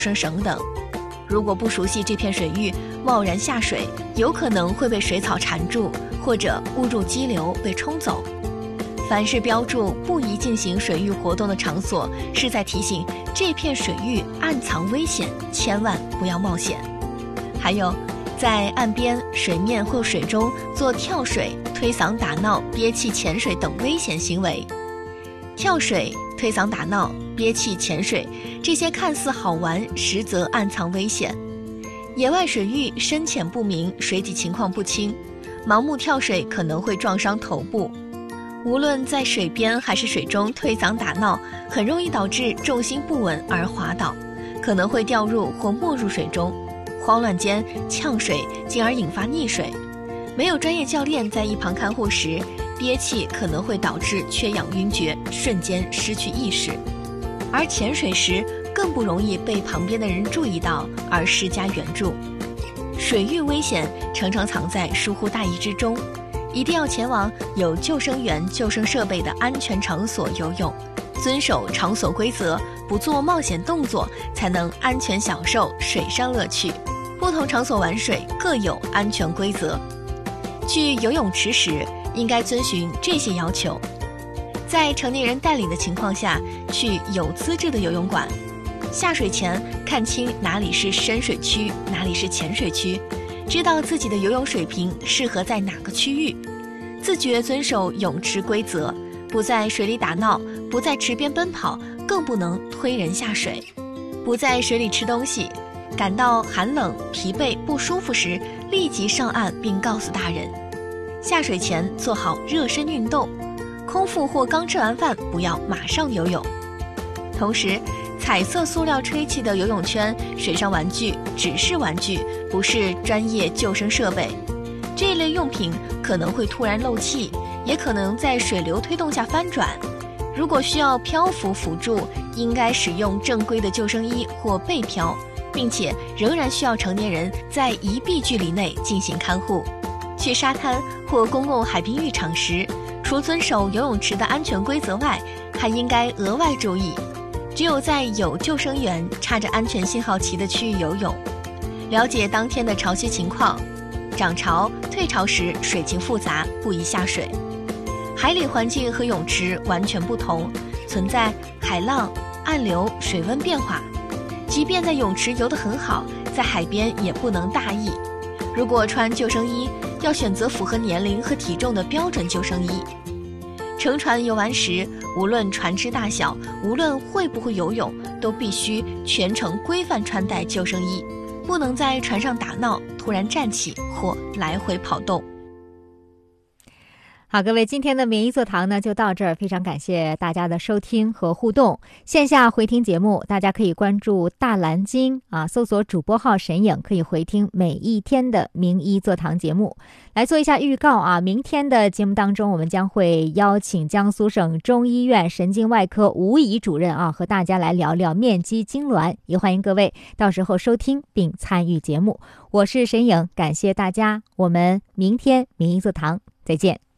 生绳等。如果不熟悉这片水域，贸然下水，有可能会被水草缠住，或者误入激流被冲走。凡是标注不宜进行水域活动的场所，是在提醒这片水域暗藏危险，千万不要冒险。还有，在岸边、水面或水中做跳水、推搡打闹、憋气潜水等危险行为。跳水、推搡打闹、憋气潜水，这些看似好玩，实则暗藏危险。野外水域深浅不明，水底情况不清，盲目跳水可能会撞伤头部。无论在水边还是水中推搡打闹，很容易导致重心不稳而滑倒，可能会掉入或没入水中，慌乱间呛水，进而引发溺水。没有专业教练在一旁看护时，憋气可能会导致缺氧晕厥，瞬间失去意识。而潜水时更不容易被旁边的人注意到而施加援助。水域危险常常藏在疏忽大意之中，一定要前往有救生员、救生设备的安全场所游泳，遵守场所规则，不做冒险动作，才能安全享受水上乐趣。不同场所玩水各有安全规则，去游泳池时应该遵循这些要求：在成年人带领的情况下，去有资质的游泳馆。下水前看清哪里是深水区，哪里是浅水区，知道自己的游泳水平适合在哪个区域，自觉遵守泳池规则，不在水里打闹，不在池边奔跑，更不能推人下水，不在水里吃东西。感到寒冷、疲惫、不舒服时，立即上岸并告诉大人。下水前做好热身运动，空腹或刚吃完饭不要马上游泳。同时，彩色塑料吹气的游泳圈、水上玩具只是玩具，不是专业救生设备。这类用品可能会突然漏气，也可能在水流推动下翻转。如果需要漂浮辅助，应该使用正规的救生衣或背漂，并且仍然需要成年人在1臂距离内进行看护。去沙滩或公共海滨浴场时，除遵守游泳池的安全规则外，还应该额外注意，只有在有救生员、插着安全信号旗的区域游泳，了解当天的潮汐情况，涨潮、退潮时水情复杂，不宜下水。海里环境和泳池完全不同，存在海浪、暗流、水温变化。即便在泳池游得很好，在海边也不能大意。如果穿救生衣，要选择符合年龄和体重的标准救生衣。乘船游玩时，无论船只大小，无论会不会游泳，都必须全程规范穿戴救生衣，不能在船上打闹、突然站起或来回跑动。 好，各位，今天的名医座堂呢就到这儿，非常感谢大家的收听和互动。线下回听节目，大家可以关注大蓝鲸搜索主播号神影，可以回听每一天的名医座堂节目。来做一下预告明天的节目当中，我们将会邀请江苏省中医院神经外科吴乙主任和大家来聊聊面肌痉挛，也欢迎各位到时候收听并参与节目。我是神影，感谢大家，我们明天名医座堂再见。